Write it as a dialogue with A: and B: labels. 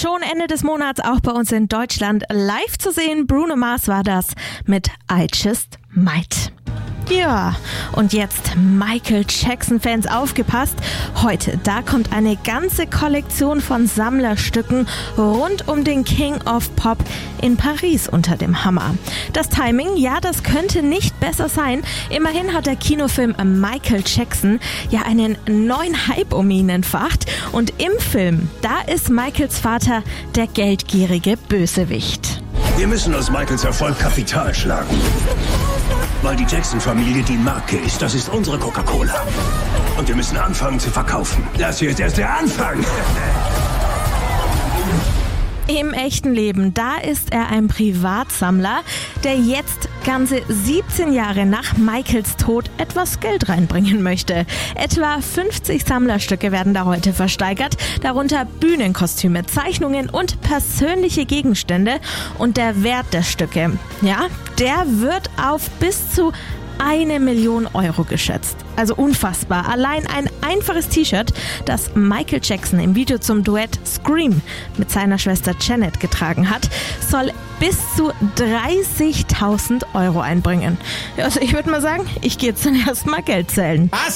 A: Schon Ende des Monats auch bei uns in Deutschland live zu sehen. Bruno Mars war das mit I Just Might. Ja, und jetzt Michael Jackson-Fans aufgepasst. Heute, da kommt eine ganze Kollektion von Sammlerstücken rund um den King of Pop in Paris unter dem Hammer. Das Timing, ja, das könnte nicht besser sein. Immerhin hat der Kinofilm Michael Jackson ja einen neuen Hype um ihn entfacht. Und im Film, da ist Michaels Vater der geldgierige Bösewicht.
B: Wir müssen aus Michaels Erfolg Kapital schlagen. Weil die Jackson-Familie die Marke ist. Das ist unsere Coca-Cola. Und wir müssen anfangen zu verkaufen. Das hier ist erst der Anfang.
A: Im echten Leben, da ist er ein Privatsammler, der jetzt ganze 17 Jahre nach Michaels Tod etwas Geld reinbringen möchte. Etwa 50 Sammlerstücke werden da heute versteigert, darunter Bühnenkostüme, Zeichnungen und persönliche Gegenstände. Und der Wert der Stücke, ja, der wird auf bis zu 1 Million Euro geschätzt. Also unfassbar. Allein ein einfaches T-Shirt, das Michael Jackson im Video zum Duett Scream mit seiner Schwester Janet getragen hat, soll bis zu 30.000 Euro einbringen. Also ich würde mal sagen, ich gehe jetzt dann erstmal Geld zählen.